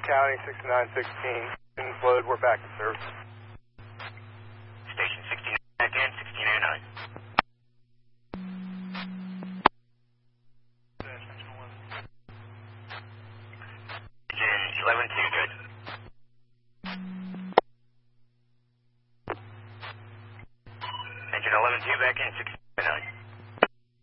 County, 6916. Load, we're back in service. Station 69 back in, 1609. Engine 11-2, good. Engine 11-2 back in, 16.